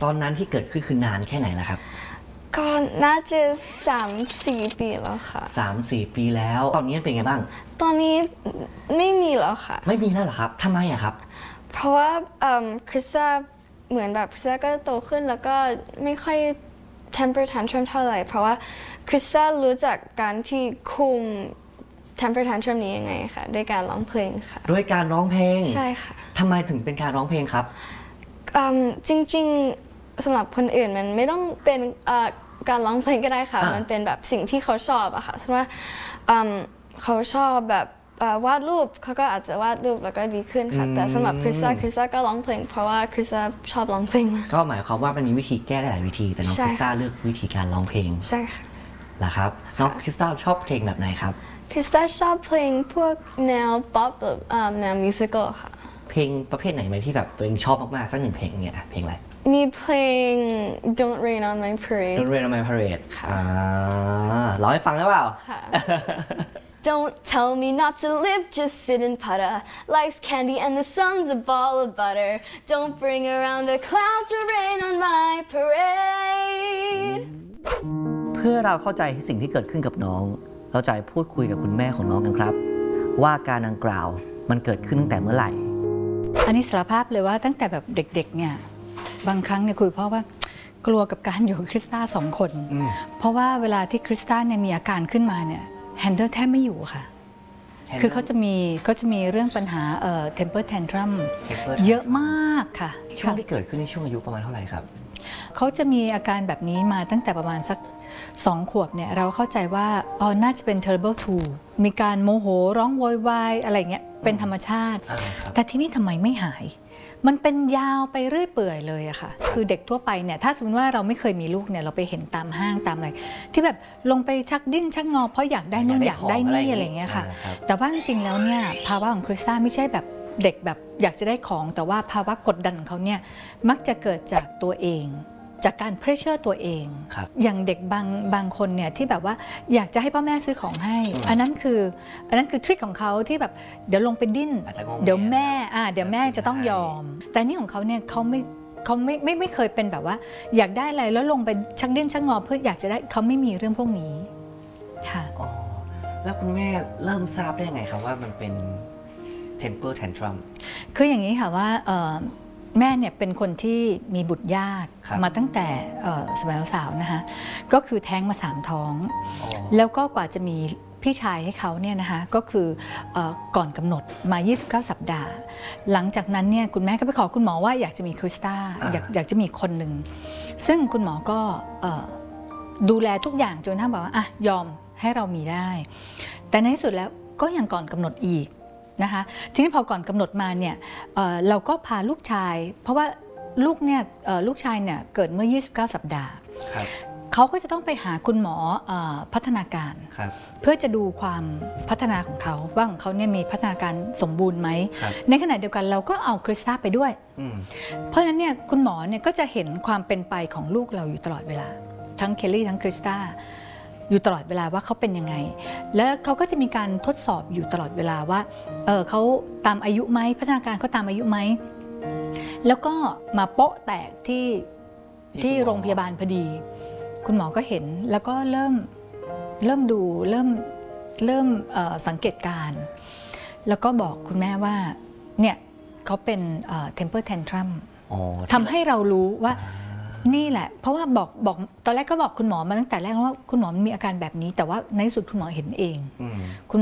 ตอนนั้นที่เกิดขึ้นคือนานแค่ไหนแล้วครับก็น่าจะ3-4 ปีแล้วค่ะ 3-4 ปีแล้วตอนนี้เป็นไงบ้างตอนนี้ไม่มีแล้วค่ะไม่มีแล้วเหรอครับทำไมอะครับเพราะว่าคริสตาเหมือนแบบคริสตาก็โตขึ้นแล้วก็ไม่ค่อย temper tantrum เท่าไหร่เพราะว่าคริสตารู้จักการที่คุม temper tantrum นี้ยังไงค่ะด้วยการร้องเพลงค่ะด้วยการร้องเพลงใช่ค่ะทำไมถึงเป็นการร้องเพลงครับจริงๆสำหรับคนอื่นมันไม่ต้องเป็นการร้องเพลงก็ได้ค่ะมันเป็นแบบสิ่งที่เขาชอบอะค่ะสมมติว่าเขาชอบแบบวาดรูปเขาก็อาจจะวาดรูปแล้วก็ดีขึ้นค่ะแต่สำหรับคริสตาก็ร้องเพลงเพราะว่าคริสตาชอบร้องเพลงก็หมายความว่ามันมีวิธีแก้ได้หลายวิธีแต่น้องคริสตาเลือกวิธีการร้องเพลงใช่ค่ะเหรอครับน้องคริสตาชอบเพลงแบบไหนครับคริสตาชอบเพลงพวกแนวป๊อปแบบแนวมิวสิคอลค่ะเพลงประเภทไหนไหมที่แบบตัวเองชอบมากๆสัก1 เพลงเนี่ยเพลงอะไรมีเพลง Don't Rain on My Parade Don't Rain on My Parade ร้องให้ฟังได้เปล่าค่ะ Don't tell me not to live, just sit and putter. Life's candy and the sun's a ball of butter. Don't bring around a cloud to rain on my parade. เพื่อเราเข้าใจสิ่งที่เกิดขึ้นกับน้องเราจะพูดคุยกับคุณแม่ของน้องกันครับว่าการดังกล่าวมันเกิดขึ้นตั้งแต่เมื่อไหร่อันนี้สารภาพเลยว่าตั้งแต่แบบเด็กๆเนี่ยบางครั้งเนี่ยคุยเพราะว่ากลัวกับการอยู่กับคริสตา2 คนเพราะว่าเวลาที่คริสตาเนี่ยมีอาการขึ้นมาเนี่ยแฮนเดิลแทบไม่อยู่ค่ะคือเขาจะมีเรื่องปัญหาtemper tantrum เยอะมากค่ะช่วงที่เกิดขึ้นในช่วงอายุประมาณเท่าไหร่ครับเขาจะมีอาการแบบนี้มาตั้งแต่ประมาณสัก2 ขวบเนี่ยเราเข้าใจว่าน่าจะเป็น terrible 2มีการโมโหร้องโวยวายอะไรเงี้ยเป็นธรรมชาติแต่ที่นี่ทำไมไม่หายมันเป็นยาวไปเรื่อยเปื่อยเลยอะค่ะคือเด็กทั่วไปเนี่ยถ้าสมมติว่าเราไม่เคยมีลูกเนี่ยเราไปเห็นตามห้างตามอะไรที่แบบลงไปชักดิ้นชักงอเพราะอยากได้นู่นอยากได้นี่อะไรเงี้ยค่ะแต่ว่าจริงๆแล้วเนี่ยภาวะของคริสตาไม่ใช่แบบเด็กแบบอยากจะได้ของแต่ว่าภาวะกดดันของเขาเนี่ยมักจะเกิดจากตัวเองจากการเพรสเชอร์ตัวเองอย่างเด็กบางคนเนี่ยที่แบบว่าอยากจะให้พ่อแม่ซื้อของให้อันนั้นคือทริคของเขาที่แบบเดี๋ยวลงไปดิ้นเดี๋ยวแม่จะต้องยอมแต่นี่ของเขาเนี่ยเขาไม่เคยเป็นแบบว่าอยากได้อะไรแล้วลงไปชักดิ้นชักงอเพื่ออยากจะได้เขาไม่มีเรื่องพวกนี้ค่ะแล้วคุณแม่เริ่มทราบได้ยังไงครับว่ามันเป็น temper tantrum คืออย่างนี้ค่ะว่าแม่เนี่ยเป็นคนที่มีบุตรยากมาตั้งแต่สมัยสาวนะคะก็คือแท้งมา3 ท้องแล้วก็กว่าจะมีพี่ชายให้เขาเนี่ยนะคะก็คือก่อนกำหนดมา29 สัปดาห์หลังจากนั้นเนี่ยคุณแม่ก็ไปขอคุณหมอว่าอยากจะมีคริสตาอยากจะมีคนหนึ่งซึ่งคุณหมอก็ดูแลทุกอย่างจนทั้งบอกว่ายอมให้เรามีได้แต่ในที่สุดแล้วก็ยังก่อนกำหนดอีกนะคะทีนี้พอก่อนกำหนดมาเนี่ยเราก็พาลูกชายเพราะว่าลูกชายเนี่ยเกิดเมื่อ29 สัปดาห์เขาก็จะต้องไปหาคุณหมอพัฒนาการเพื่อจะดูความพัฒนาของเขาว่าของเขาเนี่ยมีพัฒนาการสมบูรณ์ไหมในขณะเดียวกันเราก็เอาคริสตาไปด้วยเพราะฉะนั้นเนี่ยคุณหมอเนี่ยก็จะเห็นความเป็นไปของลูกเราอยู่ตลอดเวลาทั้งเคลลี่ทั้งคริสตาอยู่ตลอดเวลาว่าเขาเป็นยังไงแล้วเขาก็จะมีการทดสอบอยู่ตลอดเวลาว่าเขาตามอายุไหมพัฒนาการเขาตามอายุไหมแล้วก็มาโป๊ะแตกที่โรงพยาบาลพอดีคุณหมอก็เห็นแล้วก็เริ่มดูเริ่มสังเกตการแล้วก็บอกคุณแม่ว่าเนี่ยเขาเป็น temper tantrum ทำให้เรารู้ว่านี่แหละเพราะว่าบอกตอนแรกก็บอกคุณหมอมาตั้งแต่แรกว่าคุณหมอมีอาการแบบนี้แต่ว่าในที่สุดคุณหมอเห็นเอง